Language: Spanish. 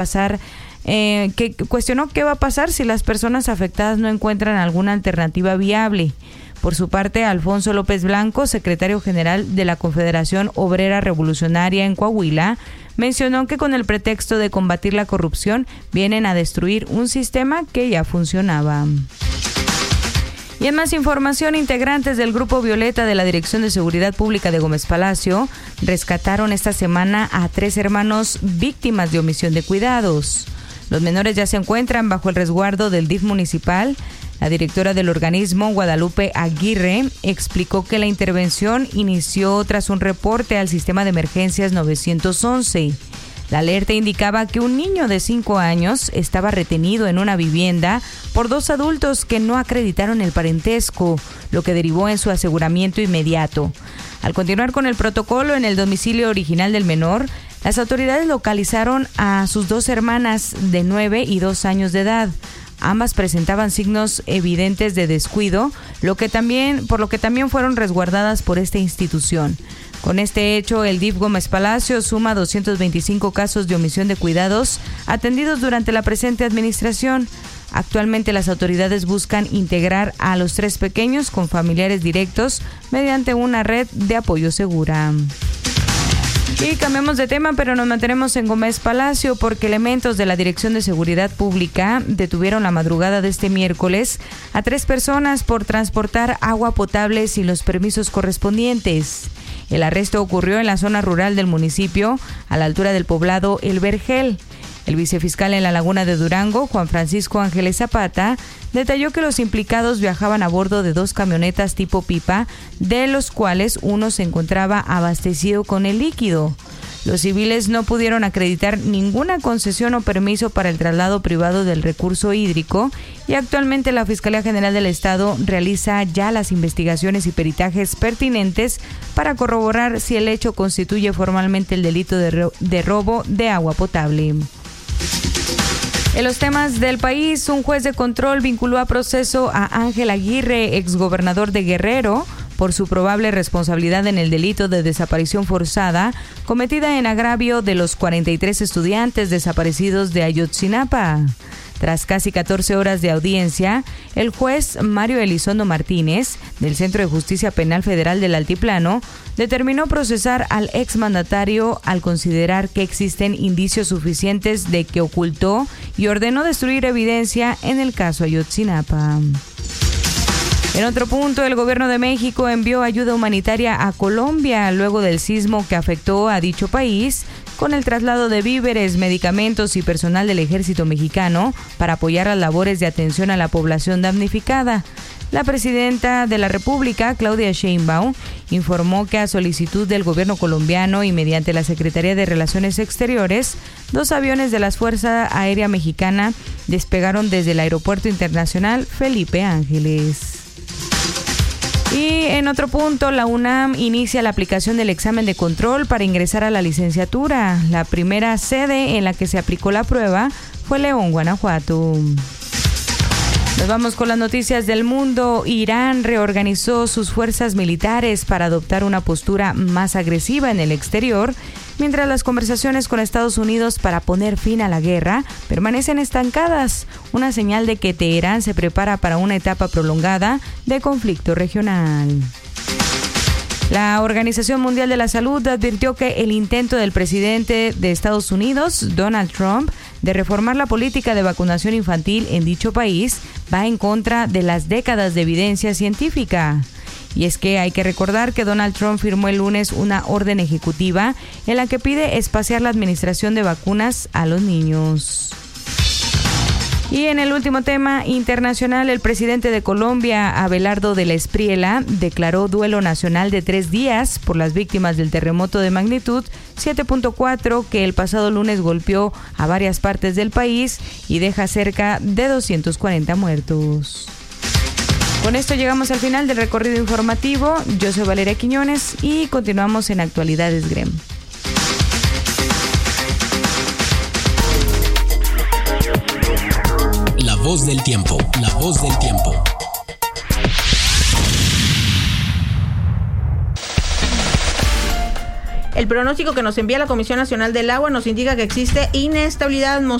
pasar, que cuestionó qué va a pasar si las personas afectadas no encuentran alguna alternativa viable. Por su parte, Alfonso López Blanco, secretario general de la Confederación Obrera Revolucionaria en Coahuila, mencionó que con el pretexto de combatir la corrupción vienen a destruir un sistema que ya funcionaba. Y en más información, integrantes del Grupo Violeta de la Dirección de Seguridad Pública de Gómez Palacio rescataron esta semana a 3 hermanos víctimas de omisión de cuidados. Los menores ya se encuentran bajo el resguardo del DIF municipal. La directora del organismo, Guadalupe Aguirre, explicó que la intervención inició tras un reporte al sistema de emergencias 911. La alerta indicaba que un niño de 5 años estaba retenido en una vivienda por 2 adultos que no acreditaron el parentesco, lo que derivó en su aseguramiento inmediato. Al continuar con el protocolo en el domicilio original del menor, las autoridades localizaron a sus 2 hermanas de 9 y 2 años de edad. Ambas presentaban signos evidentes de descuido, por lo que también fueron resguardadas por esta institución. Con este hecho, el DIF Gómez Palacio suma 225 casos de omisión de cuidados atendidos durante la presente administración. Actualmente las autoridades buscan integrar a los 3 pequeños con familiares directos mediante una red de apoyo segura. Y cambiamos de tema, pero nos mantenemos en Gómez Palacio porque elementos de la Dirección de Seguridad Pública detuvieron la madrugada de este miércoles a 3 personas por transportar agua potable sin los permisos correspondientes. El arresto ocurrió en la zona rural del municipio, a la altura del poblado El Vergel. El vicefiscal en la Laguna de Durango, Juan Francisco Ángeles Zapata, detalló que los implicados viajaban a bordo de 2 camionetas tipo pipa, de los cuales uno se encontraba abastecido con el líquido. Los civiles no pudieron acreditar ninguna concesión o permiso para el traslado privado del recurso hídrico y actualmente la Fiscalía General del Estado realiza ya las investigaciones y peritajes pertinentes para corroborar si el hecho constituye formalmente el delito de robo de agua potable. En los temas del país, un juez de control vinculó a proceso a Ángel Aguirre, exgobernador de Guerrero, por su probable responsabilidad en el delito de desaparición forzada cometida en agravio de los 43 estudiantes desaparecidos de Ayotzinapa. Tras casi 14 horas de audiencia, el juez Mario Elizondo Martínez, del Centro de Justicia Penal Federal del Altiplano, determinó procesar al exmandatario al considerar que existen indicios suficientes de que ocultó y ordenó destruir evidencia en el caso Ayotzinapa. En otro punto, el gobierno de México envió ayuda humanitaria a Colombia luego del sismo que afectó a dicho país, con el traslado de víveres, medicamentos y personal del ejército mexicano para apoyar las labores de atención a la población damnificada. La presidenta de la República, Claudia Sheinbaum, informó que a solicitud del gobierno colombiano y mediante la Secretaría de Relaciones Exteriores, 2 aviones de la Fuerza Aérea Mexicana despegaron desde el Aeropuerto Internacional Felipe Ángeles. Y en otro punto, la UNAM inicia la aplicación del examen de control para ingresar a la licenciatura. La primera sede en la que se aplicó la prueba fue León, Guanajuato. Nos vamos con las noticias del mundo. Irán reorganizó sus fuerzas militares para adoptar una postura más agresiva en el exterior, mientras las conversaciones con Estados Unidos para poner fin a la guerra permanecen estancadas, una señal de que Teherán se prepara para una etapa prolongada de conflicto regional. La Organización Mundial de la Salud advirtió que el intento del presidente de Estados Unidos, Donald Trump, de reformar la política de vacunación infantil en dicho país va en contra de las décadas de evidencia científica. Y es que hay que recordar que Donald Trump firmó el lunes una orden ejecutiva en la que pide espaciar la administración de vacunas a los niños. Y en el último tema internacional, el presidente de Colombia, Abelardo de la Espriella, declaró duelo nacional de 3 días por las víctimas del terremoto de magnitud 7.4 que el pasado lunes golpeó a varias partes del país y deja cerca de 240 muertos. Con esto llegamos al final del recorrido informativo. Yo soy Valeria Quiñones y continuamos en Actualidades GREM. La voz del tiempo, la voz del tiempo. El pronóstico que nos envía la Comisión Nacional del Agua nos indica que existe inestabilidad atmosférica